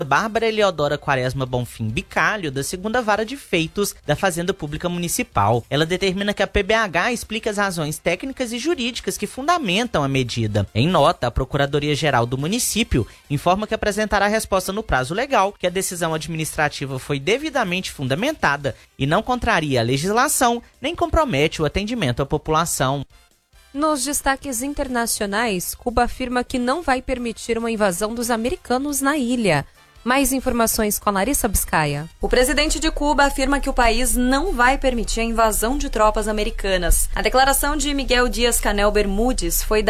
Bárbara Eleodora Quaresma Bonfim Bicalho, da 2ª Vara de Feitos da Fazenda Pública Municipal. Ela determina que a PBH explique as razões técnicas e jurídicas que fundamentam a medida. Em nota, a Procuradoria-Geral do município informa que apresentará a resposta no prazo legal, que a decisão administrativa foi devidamente fundamentada e não contraria a legislação, nem compromete o atendimento à população. Nos destaques internacionais, Cuba afirma que não vai permitir uma invasão dos americanos na ilha. Mais informações com a Larissa Biscaia. O presidente de Cuba afirma que o país não vai permitir a invasão de tropas americanas. A declaração de Miguel Díaz-Canel Bermúdez foi